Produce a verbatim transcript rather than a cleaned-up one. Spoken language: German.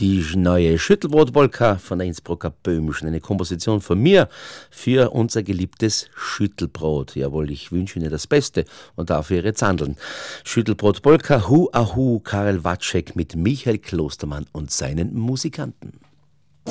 Die neue Schüttelbrot-Polka von der Innsbrucker Böhmischen, eine Komposition von mir für unser geliebtes Schüttelbrot. Jawohl, ich wünsche Ihnen das Beste und dafür Ihre Zandeln. Schüttelbrot-Polka, Hu Ahu, Karel Watschek mit Michael Klostermann und seinen Musikanten.